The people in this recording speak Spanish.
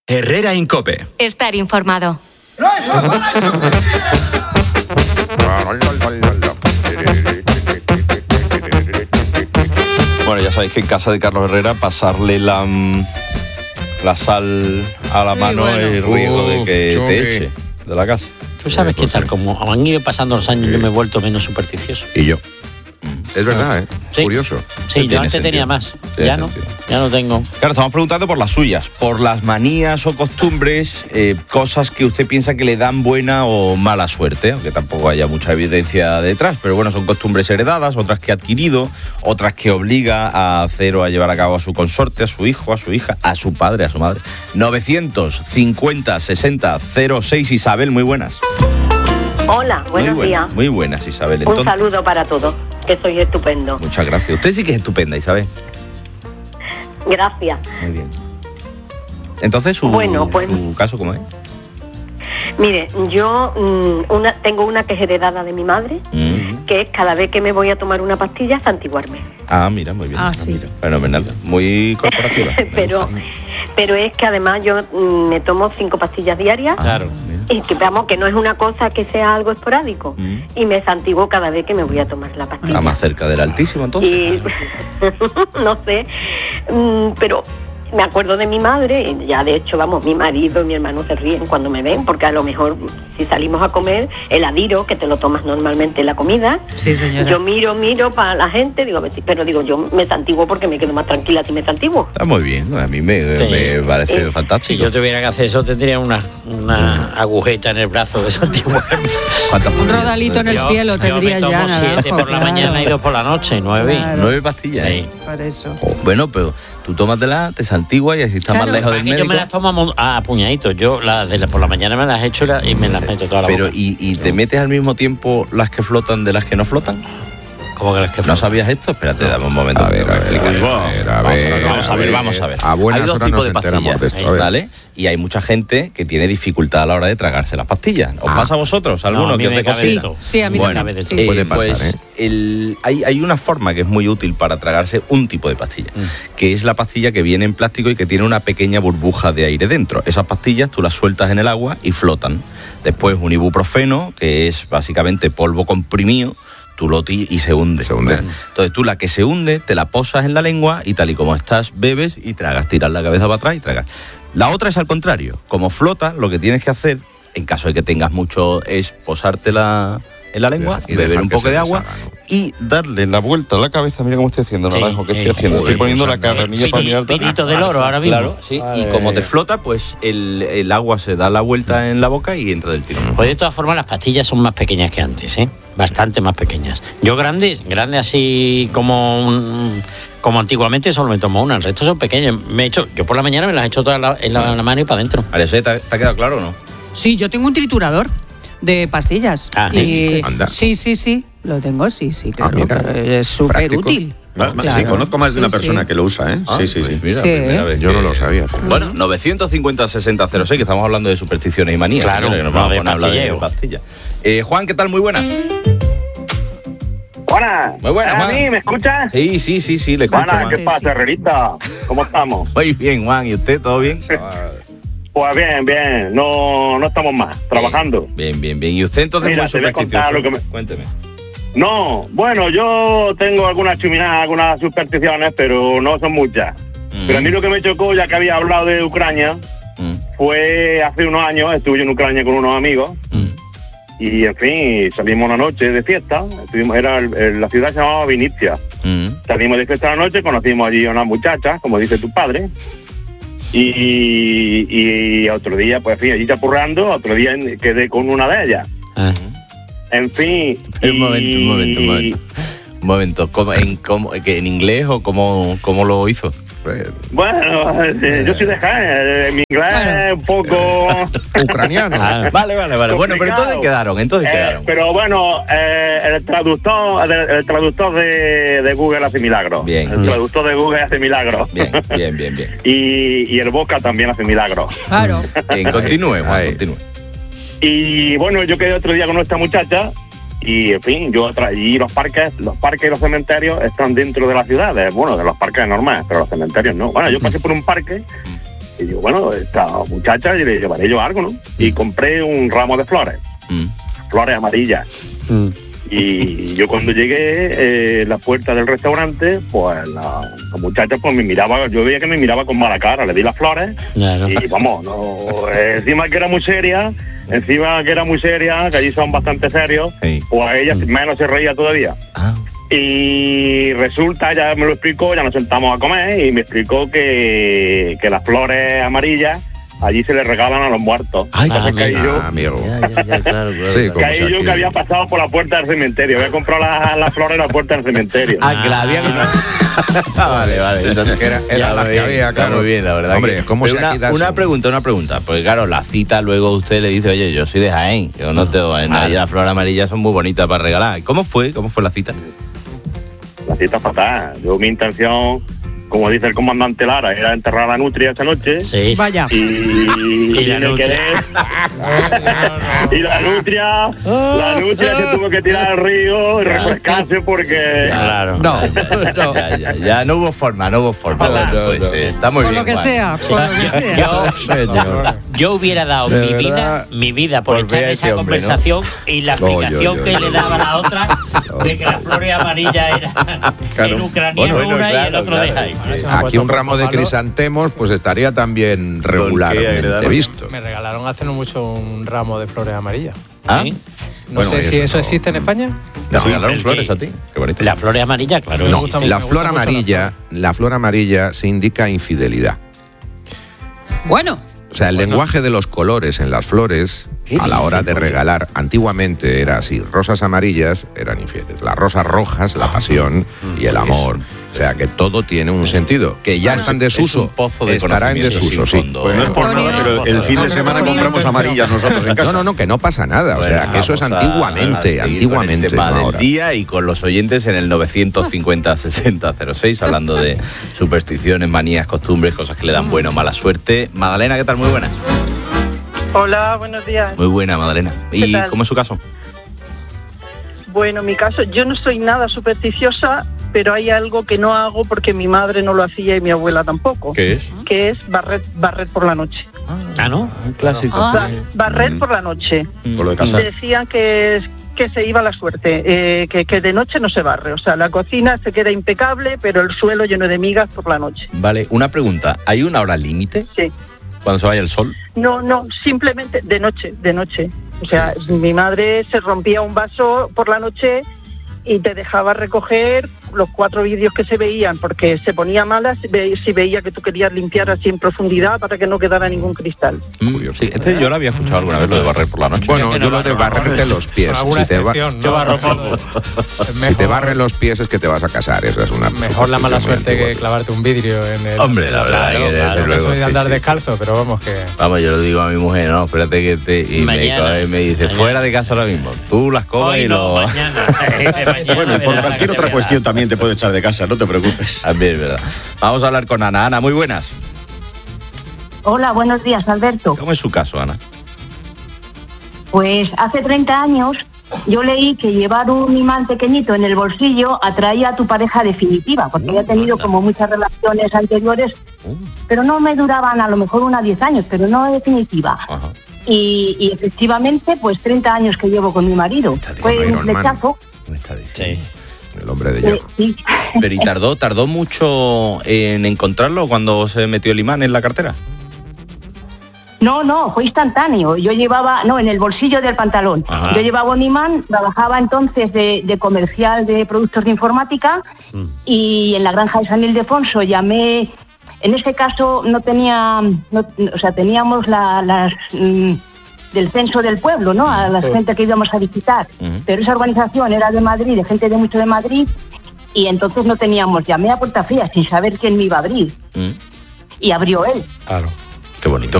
Herrera Incope. Estar informado. Bueno, ya sabéis que en casa de Carlos Herrera pasarle la sal a la mano es riesgo de que te eche de la casa. Tú sabes que tal como han ido pasando los años, yo me he vuelto menos supersticioso. Y yo. Es verdad, ¿eh? Sí. Curioso. Sí, yo antes tenía más. Ya no tengo. Claro, estamos preguntando por las suyas, por las manías o costumbres, cosas que usted piensa que le dan buena o mala suerte, aunque tampoco haya mucha evidencia detrás, pero bueno, son costumbres heredadas, otras que ha adquirido, otras que obliga a hacer o a llevar a cabo a su consorte, a su hijo, a su hija, a su padre, a su madre. 950-60-06, Isabel, muy buenas. Hola, buenos días. Muy buenas, Isabel. Un saludo para todos, que sois estupendo. Muchas gracias. Usted sí que es estupenda, Isabel. Gracias. Muy bien. Entonces, su caso, ¿cómo es? Mire, yo tengo una que es heredada de mi madre, que es cada vez que me voy a tomar una pastilla, santiguarme. Ah, mira, muy bien. Sí. Mira, fenomenal. Muy corporativa. pero es que además yo me tomo 5 pastillas diarias. Claro. Y que veamos que no es una cosa que sea algo esporádico. Y me santiguo cada vez que me voy a tomar la pastilla. Está más cerca del Altísimo, entonces. Y, no sé, pero me acuerdo de mi madre, y ya de hecho, vamos, mi marido y mi hermano se ríen cuando me ven, porque a lo mejor si salimos a comer, el adiro, que te lo tomas normalmente en la comida, sí, señora. Yo miro para la gente, pero yo me santiguo porque me quedo más tranquila si me santiguo. Está muy bien, a mí me parece fantástico. Si yo tuviera que hacer eso, tendría una agujeta en el brazo de santiguarme. Un rodalito en el cielo tendría ya. Yo me tomo 7 por la mañana y 2 por la noche, 9. Claro. 9 pastillas, sí. Por eso. Bueno, pero tú tómatela, te santigua y así estás más lejos del médico. Yo me las tomo a puñaditos. Yo por la mañana me las echo y me las meto toda la boca. ¿Y te metes al mismo tiempo las que flotan de las que no flotan? ¿Cómo que las que flotan? ¿No sabías esto? Espérate, dame un momento. Vamos a ver. Hay dos tipos de pastillas, ¿vale? Y hay mucha gente que tiene dificultad a la hora de tragarse las pastillas. ¿Os pasa a vosotros? ¿Alguno que os dé cosita? Sí, a mí también. Puede pasar, hay una forma que es muy útil para tragarse un tipo de pastilla, que es la pastilla que viene en plástico y que tiene una pequeña burbuja de aire dentro. Esas pastillas tú las sueltas en el agua y flotan. Después un ibuprofeno, que es básicamente polvo comprimido, y se hunde. Entonces tú la que se hunde te la posas en la lengua y tal y como estás bebes y tragas, tiras la cabeza para atrás y tragas. La otra es al contrario, como flota, lo que tienes que hacer, en caso de que tengas mucho, es posártela en la lengua, beber un poco de agua y darle la vuelta a la cabeza. Mira cómo estoy haciendo, Naranjo, ¿qué estoy haciendo? Estoy poniendo la carranilla para mirar. Pinito del oro ahora mismo. Claro, sí, y como te flota, pues el agua se da la vuelta en la boca y entra del tirón. Pues de todas formas las pastillas son más pequeñas que antes, bastante más pequeñas. Yo grandes así como antiguamente solo me tomo una, el resto son pequeñas. Yo por la mañana me las echo todas en la mano y para adentro. ¿Te ha quedado claro o no? Sí, yo tengo un triturador de pastillas. Sí, lo tengo, sí, claro. Es súper útil. Claro. Sí, conozco más de una persona que lo usa, ¿eh? Sí. Pues mira, primera vez yo no lo sabía. Bueno, 950-60-06, que estamos hablando de supersticiones y manías. Claro, que nos vamos a hablar de pastillas. Juan, ¿qué tal? Muy buenas. Buenas. Muy buenas, Juan. ¿A mí me escuchas? Sí, le escucho, Juan. Juan. ¿Qué pasa, Herrerita? ¿Cómo estamos? Muy bien, Juan. ¿Y usted, todo bien? Pues bien. No estamos más, trabajando. Bien. ¿Y usted entonces Mira, muy supersticioso? Cuénteme. No, bueno, yo tengo algunas supersticiones, pero no son muchas. Pero a mí lo que me chocó, ya que había hablado de Ucrania, fue hace unos años, estuve en Ucrania con unos amigos, y en fin, salimos una noche de fiesta, la ciudad se llamaba Vinicia. Salimos de fiesta una noche, conocimos allí a unas muchachas, como dice tu padre, y otro día, pues en fin, allí chapurrando, otro día quedé con una de ellas. En fin. Un momento. ¿En inglés o cómo lo hizo? Bueno, yo soy de Jaén, mi inglés es un poco ucraniano. Vale. Bueno, pero entonces quedaron. Pero bueno, el traductor de Google hace milagros. Bien. El traductor de Google hace milagros. Bien. Y el Boca también hace milagros. Claro. Bien, continúe, Juan, continúe. Y bueno, yo quedé otro día con esta muchacha y, en fin, y los parques y los cementerios están dentro de las ciudades. Bueno, de los parques normales, pero los cementerios no. Bueno, yo pasé por un parque Y yo, bueno, esta muchacha, y le llevaré yo algo, ¿no? Y compré un ramo de flores, flores amarillas. Y yo cuando llegué a la puerta del restaurante, pues la muchacha pues me miraba, yo veía que me miraba con mala cara, le di las flores, y vamos, encima que era muy seria, que allí son bastante serios, pues ella menos se reía todavía. Y resulta, ya me lo explicó, ya nos sentamos a comer y me explicó que las flores amarillas allí se les regalan a los muertos. Caí yo que había pasado por la puerta del cementerio, había comprado las flores en la puerta del cementerio. Que la había vale. Entonces era las que había, claro. Muy bien, la verdad. Hombre, ¿cómo se una pregunta. Porque claro, la cita luego usted le dice, oye, yo soy de Jaén, yo no tengo en ahí las flores amarillas son muy bonitas para regalar. ¿Cómo fue la cita? La cita fatal. Yo mi intención, como dice el comandante Lara, era enterrar a la nutria esta noche. Sí. Vaya. Y la nutria. Y la nutria se tuvo que tirar al río y refrescarse porque... Claro. Ya no hubo forma. Está muy bien. Por lo que sea. Yo hubiera dado mi vida por estar en esa conversación y la explicación que le daba la otra de que las flores amarillas eran el ucraniano una y el otro de Jaén. Aquí un ramo de crisantemos pues estaría también regularmente visto. Me regalaron hace no mucho un ramo de flores amarillas. ¿Sí? No sé si eso existe en España. ¿Te regalaron flores a ti? Qué bonito. Las flores amarillas, claro. No, la flor amarilla se indica infidelidad. Bueno. O sea, el lenguaje de los colores en las flores, a la hora de regalar, antiguamente era así, rosas amarillas eran infieles, las rosas rojas, la pasión y el amor. O sea, que todo tiene un sentido. Que ya está en desuso, estará en desuso, sí. Pues no es por nada, pero el fin de semana compramos amarillas nosotros en casa. No, que no pasa nada. O sea, que eso es antiguamente, con el tema del día y con los oyentes en el 950-6006, hablando de supersticiones, manías, costumbres, cosas que le dan buena o mala suerte. Magdalena, ¿qué tal? Muy buenas. Hola, buenos días. Muy buena, Magdalena. ¿Y cómo es su caso? Bueno, mi caso, yo no soy nada supersticiosa, pero hay algo que no hago porque mi madre no lo hacía y mi abuela tampoco. ¿Qué es? Que es barrer por la noche. ¿No? Un clásico. Barrer por la noche. Por lo de casa. Decían que se iba la suerte, que de noche no se barre. O sea, la cocina se queda impecable, pero el suelo lleno de migas por la noche. Vale, una pregunta. ¿Hay una hora límite? Sí. ¿Cuando se vaya el sol? No, simplemente de noche. O sea, mi madre se rompía un vaso por la noche y te dejaba recoger los 4 vidrios que se veían porque se ponía mala si veía que tú querías limpiar así en profundidad para que no quedara ningún cristal. Sí, yo lo había escuchado alguna vez, lo de barrer por la noche. Bueno, yo lo de barrerte los pies. Yo barro poco. Si te barren los pies es que te vas a casar, eso es una... Mejor la mala suerte que clavarte un vidrio en el... Hombre, la verdad que desde luego... No soy de andar descalzo, pero vamos que... Vamos, yo lo digo a mi mujer, no, espérate que y me dice, fuera de casa ahora mismo. Tú las comas y lo... Bueno, y por cualquier otra cuestión también te puedo echar de casa, no te preocupes. También es verdad. Vamos a hablar con Ana. Ana, muy buenas. Hola, buenos días, Alberto. ¿Cómo es su caso, Ana? Pues hace 30 años yo leí que llevar un imán pequeñito en el bolsillo atraía a tu pareja definitiva, porque había tenido como muchas relaciones anteriores, pero no me duraban a lo mejor unas 10 años, pero no definitiva. Ajá. Y efectivamente, pues 30 años que llevo con mi marido. Fue un flechazo. Sí. El hombre de hierro. Sí. Pero ¿y tardó mucho en encontrarlo cuando se metió el imán en la cartera? No, fue instantáneo. Yo llevaba, en el bolsillo del pantalón. Ajá. Yo llevaba un imán, trabajaba entonces de comercial de productos de informática y en la granja de San Ildefonso llamé. En este caso teníamos las del censo del pueblo, ¿no? A la gente que íbamos a visitar. Pero esa organización era de Madrid, de gente de mucho de Madrid, y entonces no teníamos. Llamé a puerta fría sin saber quién me iba a abrir. Y abrió él. Claro. Qué bonito.